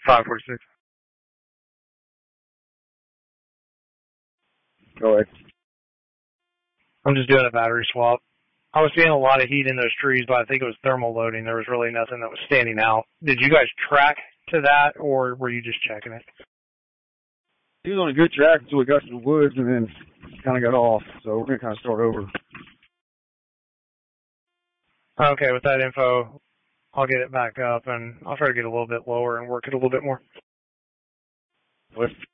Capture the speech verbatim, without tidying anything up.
five forty-six. Go ahead. I'm just doing a battery swap. I was seeing a lot of heat in those trees, but I think it was thermal loading. There was really nothing that was standing out. Did you guys track to that, or were you just checking it? He was on a good track until we got to the woods and then kind of got off. So we're going to kind of start over. Okay, with that info, I'll get it back up, and I'll try to get a little bit lower and work it a little bit more. With